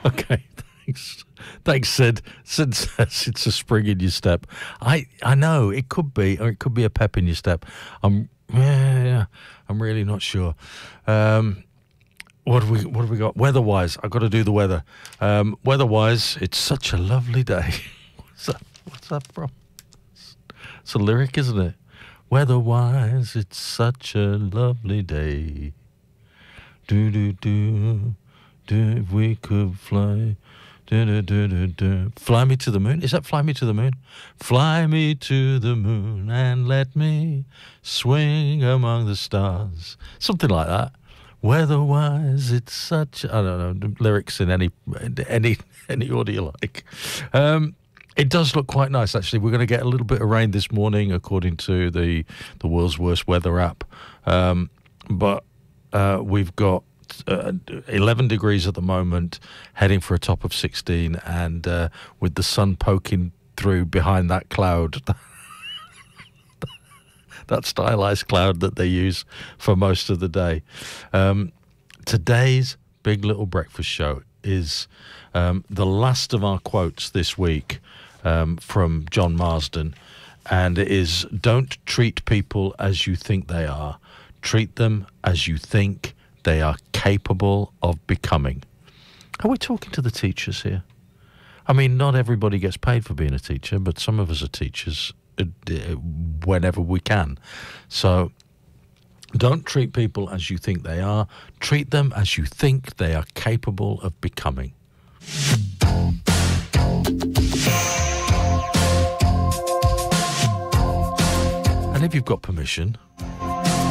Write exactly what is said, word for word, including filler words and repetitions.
Okay, thanks. Thanks, Sid. Sid says it's a spring in your step. I I know it could be, or it could be a pep in your step. I'm yeah, yeah I'm really not sure. Um, what have we what have we got? Weather-wise, I've got to do the weather. Um, weather-wise, it's such a lovely day. What's that? What's that from? It's a lyric, isn't it? Weather-wise, it's such a lovely day. Do do do. Do if we could fly, do, do, do, do, do. Fly me to the moon. Is that fly me to the moon? Fly me to the moon and let me swing among the stars. Something like that. Weather-wise, it's such. I don't know the lyrics in any any any order you like. Um, it does look quite nice, actually. We're going to get a little bit of rain this morning, according to the the world's worst weather app. Um, but uh, we've got. Uh, eleven degrees at the moment, heading for a top of sixteen, and uh, with the sun poking through behind that cloud, that stylized cloud that they use for most of the day. Um, today's Big Little Breakfast Show is um, the last of our quotes this week um, from John Marsden, and it is, don't treat people as you think they are, treat them as you think they are capable of becoming. Are we talking to the teachers here? I mean, not everybody gets paid for being a teacher, but some of us are teachers uh, whenever we can. So don't treat people as you think they are. Treat them as you think they are capable of becoming. And if you've got permission,